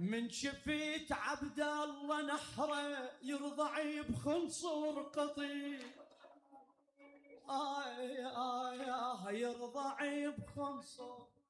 من شفيت عبد الله نحره يرضع بخنصر قطيع، يرضع بخنصر